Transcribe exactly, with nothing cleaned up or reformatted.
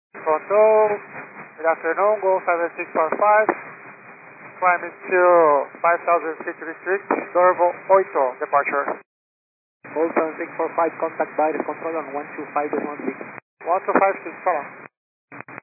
Control, good afternoon, Go seven six four five, climbing to five thousand feet restrict, Dorval eight, departure. Go seven six four five, contact virus control on one two five point one six. one two five six, follow.